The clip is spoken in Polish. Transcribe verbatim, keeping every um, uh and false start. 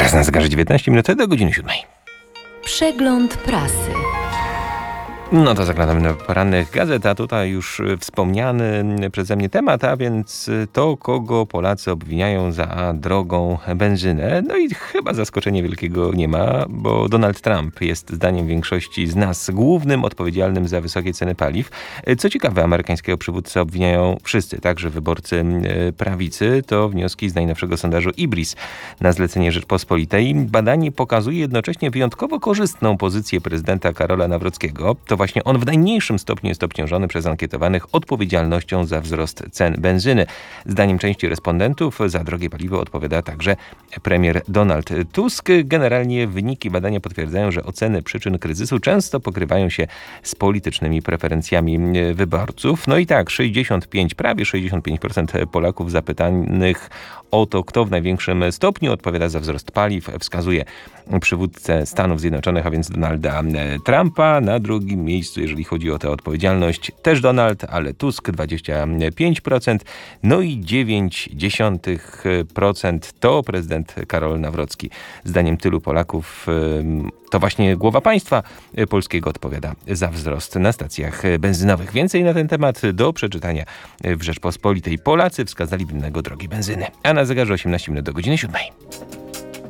Teraz na zegarze dziewiętnaście minut do godziny siódmej. Przegląd prasy. No to zaglądamy do porannych gazet, a tutaj już wspomniany przeze mnie temat, a więc to, kogo Polacy obwiniają za drogą benzynę. No i chyba zaskoczenia wielkiego nie ma, bo Donald Trump jest zdaniem większości z nas głównym odpowiedzialnym za wysokie ceny paliw. Co ciekawe, amerykańskiego przywódcę obwiniają wszyscy, także wyborcy prawicy. To wnioski z najnowszego sondażu Ibris na zlecenie Rzeczpospolitej. Badanie pokazuje jednocześnie wyjątkowo korzystną pozycję prezydenta Karola Nawrockiego. To właśnie on w najmniejszym stopniu jest obciążony przez ankietowanych odpowiedzialnością za wzrost cen benzyny. Zdaniem części respondentów za drogie paliwo odpowiada także premier Donald Tusk. Generalnie wyniki badania potwierdzają, że oceny przyczyn kryzysu często pokrywają się z politycznymi preferencjami wyborców. No i tak, sześćdziesiąt pięć, prawie sześćdziesiąt pięć procent Polaków zapytanych o to, kto w największym stopniu odpowiada za wzrost paliw, wskazuje przywódcę Stanów Zjednoczonych, a więc Donalda Trumpa. Na drugim miejscu, jeżeli chodzi o tę odpowiedzialność, też Donald, ale Tusk dwadzieścia pięć procent. No i dziewięć dziesiątych procent to prezydent Karol Nawrocki. Zdaniem tylu Polaków to właśnie głowa państwa polskiego odpowiada za wzrost na stacjach benzynowych. Więcej na ten temat do przeczytania w Rzeczpospolitej. Polacy wskazali winnego drogi benzyny. A na zegarze osiemnaście minut do godziny siódmej.